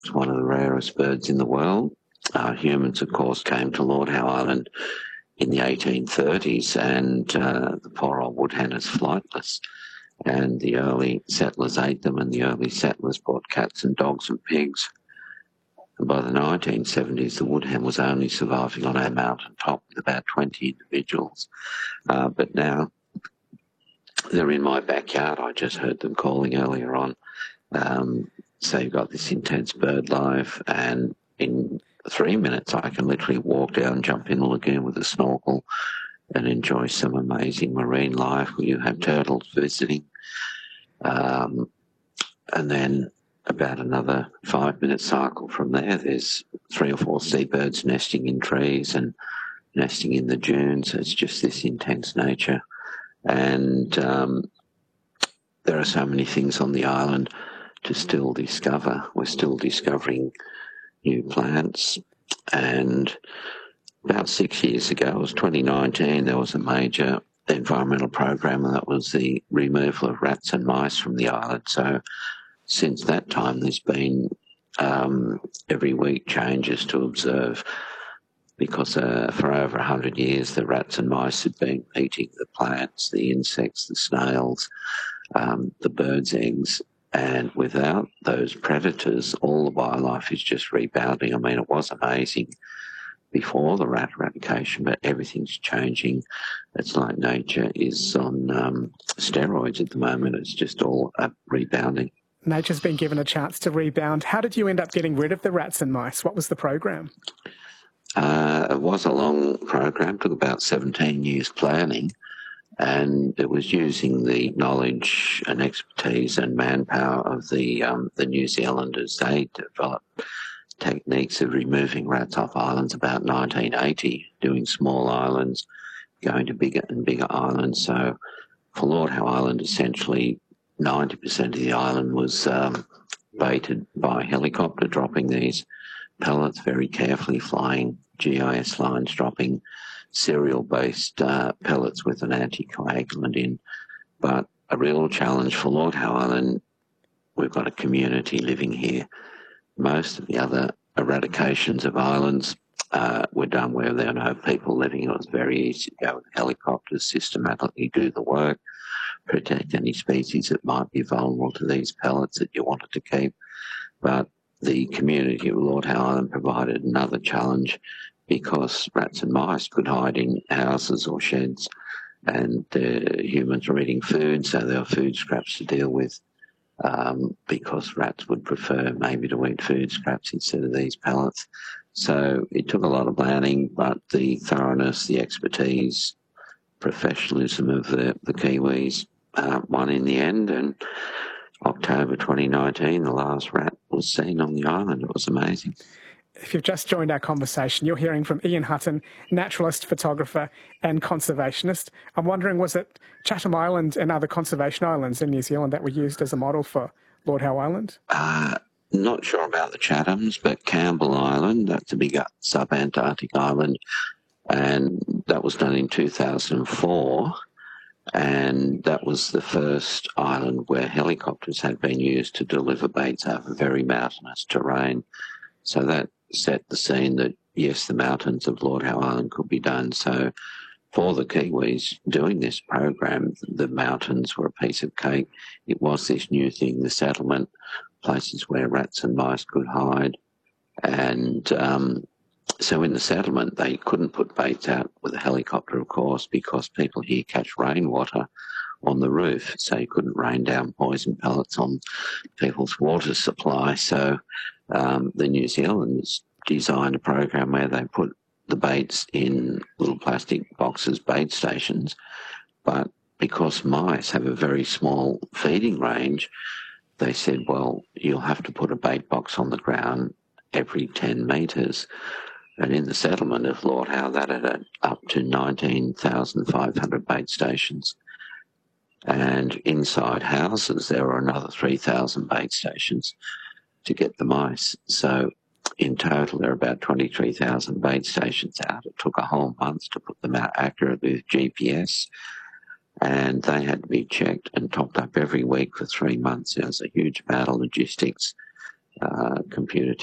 It's one of the rarest birds in the world. Humans, of course, came to Lord Howe Island in the 1830s, and the poor old wood hen is flightless. And the early settlers ate them, and the early settlers brought cats and dogs and pigs. And by the 1970s, the wood hen was only surviving on our mountain top with about 20 individuals. But now they're in my backyard. I just heard them calling earlier on. So you've got this intense bird life, and in 3 minutes I can literally walk down, jump in the lagoon with a snorkel and enjoy some amazing marine life where you have turtles visiting. And then about another 5-minute cycle from there, there's 3 or 4 seabirds nesting in trees and nesting in the dunes. It's just this intense nature. And there are so many things on the island to still discover. We're still discovering new plants. And about 6 years ago, it was 2019, there was a major environmental program, and that was the removal of rats and mice from the island. So since that time, there's been every week changes to observe, because for over 100 years, the rats and mice had been eating the plants, the insects, the snails, the birds' eggs. And without those predators, all the wildlife is just rebounding. I mean, it was amazing before the rat eradication, but everything's changing. It's like nature is on steroids at the moment. It's just all rebounding. Nature's been given a chance to rebound. How did you end up getting rid of the rats and mice? What was the program? It was a long program, took about 17 years planning, and it was using the knowledge and expertise and manpower of the New Zealanders. They developed techniques of removing rats off islands about 1980, doing small islands, going to bigger and bigger islands. So for Lord Howe Island, essentially 90% of the island was baited by helicopter, dropping these pellets very carefully, flying GIS lines, dropping cereal-based pellets with an anticoagulant in. But a real challenge for Lord Howe Island, we've got a community living here. Most of the other eradications of islands were done where there were no people living. It was very easy to go with helicopters, systematically do the work, protect any species that might be vulnerable to these pellets that you wanted to keep. But the community of Lord Howe Island provided another challenge, because rats and mice could hide in houses or sheds, and humans were eating food, so there were food scraps to deal with, because rats would prefer maybe to eat food scraps instead of these pellets. So it took a lot of planning, but the thoroughness, the expertise, professionalism of the Kiwis won in the end, and October 2019, the last rat was seen on the island. It was amazing. If you've just joined our conversation, you're hearing from Ian Hutton, naturalist, photographer and conservationist. I'm wondering, was it Chatham Island and other conservation islands in New Zealand that were used as a model for Lord Howe Island? Not sure about the Chathams, but Campbell Island, that's a big sub-Antarctic island, and that was done in 2004. And that was the first island where helicopters had been used to deliver baits over very mountainous terrain. So that set the scene that, yes, the mountains of Lord Howe Island could be done. So for the Kiwis doing this program, the mountains were a piece of cake. It was this new thing, the settlement, places where rats and mice could hide. And so in the settlement, they couldn't put baits out with a helicopter, of course, because people here catch rainwater on the roof, so you couldn't rain down poison pellets on people's water supply. So the New Zealanders designed a program where they put the baits in little plastic boxes, bait stations, but because mice have a very small feeding range, they said, well, you'll have to put a bait box on the ground every 10 metres. And in the settlement of Lord Howe, that had up to 19,500 bait stations. And inside houses, there were another 3,000 bait stations to get the mice. So in total, there are about 23,000 bait stations out. It took a whole month to put them out accurately with GPS, and they had to be checked and topped up every week for 3 months. It was a huge amount of logistics, computer